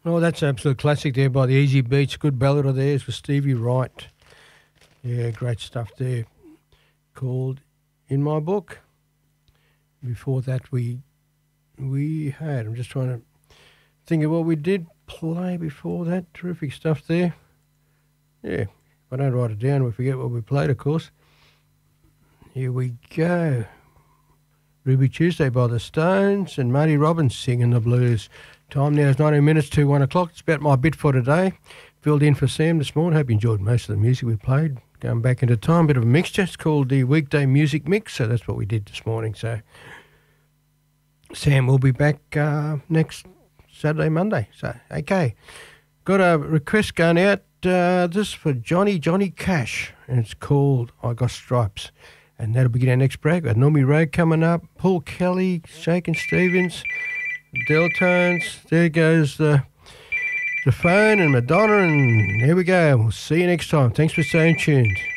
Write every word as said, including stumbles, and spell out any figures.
Oh, that's an absolute classic there by the Easy Beats. Good ballad of theirs for Stevie Wright. Yeah, great stuff there. Called In My Book. Before that, we we had, I'm just trying to think of what we did play before that. Terrific stuff there. Yeah, if I don't write it down, we forget what we played, of course. Here we go. Ruby Tuesday by the Stones and Marty Robbins singing the blues. Time now is nineteen minutes to one o'clock. It's about my bit for today. Filled in for Sam this morning. Hope you enjoyed most of the music we played. Going back into time, bit of a mixture. It's called the Weekday Music Mix, so that's what we did this morning. So Sam will be back uh, next Saturday, Monday. So, okay. Got a request going out. Uh, this for Johnny, Johnny Cash, and it's called I Got Stripes. And that'll begin our next break. We've got Normie Road coming up, Paul Kelly, Shakin' Stevens, Deltones. There goes the the phone and Madonna, and here we go. We'll see you next time. Thanks for staying tuned.